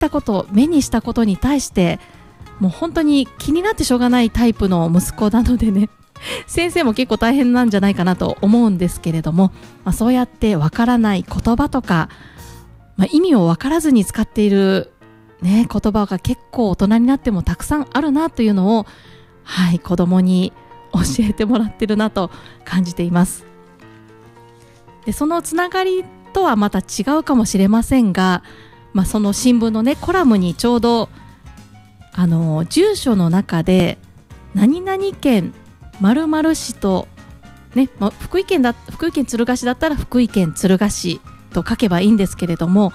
ったこと、目にしたことに対してもう本当に気になってしょうがないタイプの息子なのでね、先生も結構大変なんじゃないかなと思うんですけれども、そうやってわからない言葉とか、意味をわからずに使っている、言葉が結構大人になってもたくさんあるなというのを、子供に教えてもらってるなと感じています。でそのつながりとはまた違うかもしれませんが、その新聞のコラムにちょうど住所の中で何々県〇〇市と、福井県敦賀市だったら福井県敦賀市と書けばいいんですけれども、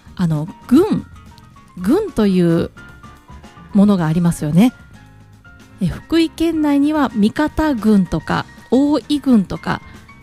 郡というものがありますよね。福井県内には三方郡とか大井郡とか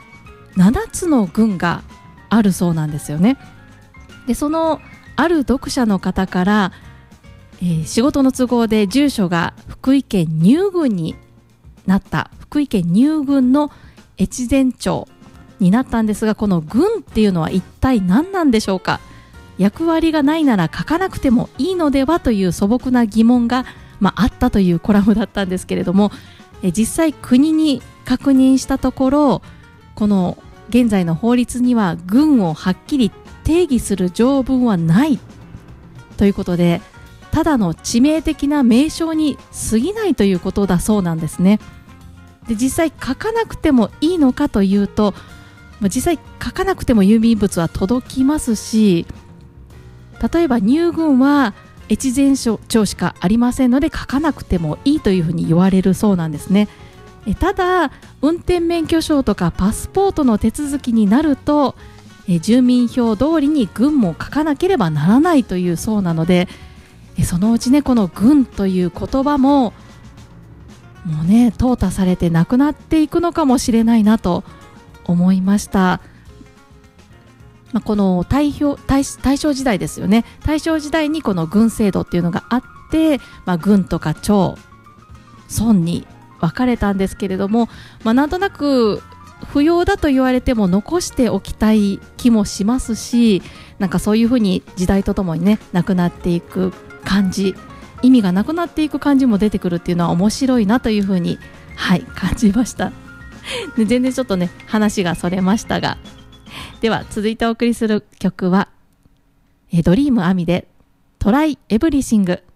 7つの郡があるそうなんですよね。でそのある読者の方から、仕事の都合で住所が福井県乳郡になった、福井県乳郡の越前町になったんですが、この郡っていうのは一体何なんでしょうか。役割がないなら書かなくてもいいのではという素朴な疑問が、あったというコラムだったんですけれども、実際国に確認したところ、この現在の法律には郡をはっきり定義する条文はないということで、ただの致命的な名称に過ぎないということだそうなんですね。で実際書かなくてもいいのかというと、実際書かなくても郵便物は届きますし、例えば乳郡は越前町しかありませんので書かなくてもいいというふうに言われるそうなんですね。ただ運転免許証とかパスポートの手続きになると、住民票通りに郡も書かなければならないというそうなので、そのうちこの郡という言葉も淘汰されてなくなっていくのかもしれないなと思いました。この大正時代ですよね。大正時代にこの郡制度っていうのがあって、郡とか町村に分かれたんですけれども、なんとなく不要だと言われても残しておきたい気もしますし、そういうふうに時代とともになくなっていく感じ、意味がなくなっていく感じも出てくるっていうのは面白いなというふうに、感じました。で全然ちょっと話がそれましたが、では続いてお送りする曲はドリームアミでトライエブリシング。